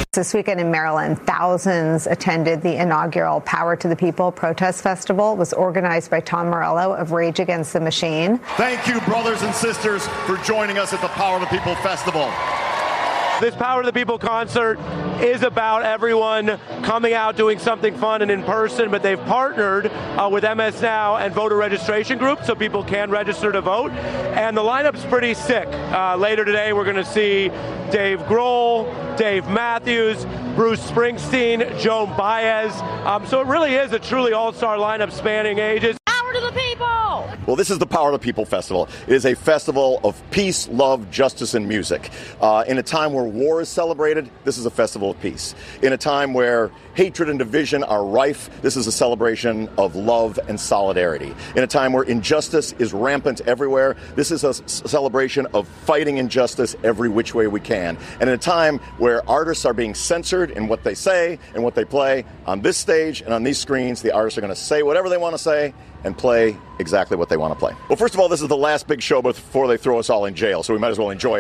This weekend in Maryland, thousands attended the inaugural Power to the People protest festival. It was organized by Tom Morello of Rage Against the Machine. Thank you, brothers and sisters, for joining us at the Power to the People Festival. This Power to the People concert is about everyone coming out, doing something fun and in person, but they've partnered with MS Now and voter registration groups so people can register to vote. And the lineup's pretty sick. Later today, we're going to see Dave Grohl, Dave Matthews, Bruce Springsteen, Joan Baez. So it really is a truly all-star lineup spanning ages. Power to the people! Well, this is the Power to the People Festival. It is a festival of peace, love, justice, and music. In a time where war is celebrated, this is a festival of peace. In a time where hatred and division are rife, this is a celebration of love and solidarity. In a time where injustice is rampant everywhere, this is a celebration of fighting injustice every which way we can. And in a time where artists are being censored in what they say and what they play, on this stage and on these screens, the artists are going to say whatever they want to say and play exactly what they want to play. Well, first of all, this is the last big show before they throw us all in jail, so we might as well enjoy it.